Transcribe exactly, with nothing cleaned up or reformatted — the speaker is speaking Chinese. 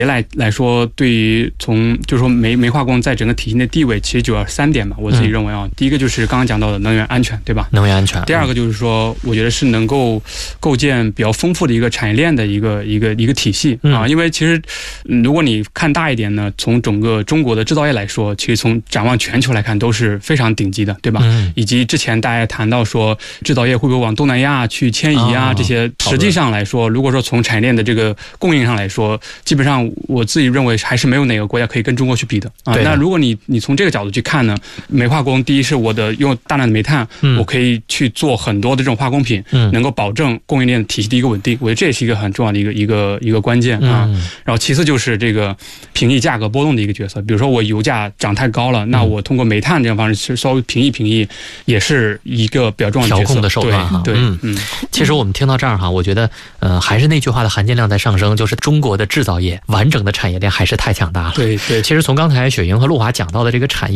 来来说，对于从就是说煤煤化工在整个体系内地位，其实就要三点嘛，我自己认为啊，嗯、第一个就是刚刚讲到的能源安全，对吧？ 能源安全。 第二个就是说，我觉得是能够构建比较丰富的一个产业链的一个一个一个体系啊，因为其实如果你看大一点呢，从整个中国的制造业来说，其实从展望全球来看都是非常顶级的，对吧？嗯、以及之前大家谈到说制造业会不会往东南亚去迁移啊，哦、这些实际上来说，如果说从产业链的这个供应上来说，基本上我自己认为还是没有哪个国家可以跟中国去比的啊。那如果你你从这个角度去看呢，煤化工第一是我的用大量的煤炭，嗯、我可以去做很多的这种化工品，嗯、能够保证供应链体系的一个稳定，我觉得这也是一个很重要的一个一个一个关键啊。嗯、然后其次就是这个平抑价格波动的一个角色，比如说我油价涨太高了，嗯、那我通过煤炭这种方式稍微平抑平抑，也是一个比较重要的角色调控的手段哈。 对， 嗯嗯。其实我们听到这儿哈，我觉得呃还是那句话的含金量在上升，就是中国的制造业完整的产业链还是太强大了。 对对。 其实从刚才雪莹和陆华讲到的这个产业